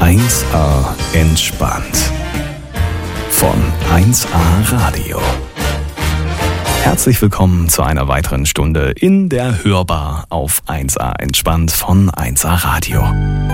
1A entspannt. Von 1A Radio. Herzlich willkommen zu einer weiteren Stunde in der Hörbar auf 1A entspannt von 1A Radio.